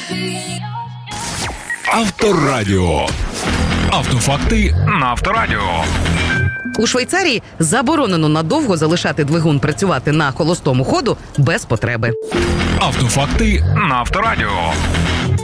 Авторадіо. Автофакти на Авторадіо. У Швейцарії заборонено надовго залишати двигун працювати на холостому ходу без потреби. Автофакти на Авторадіо.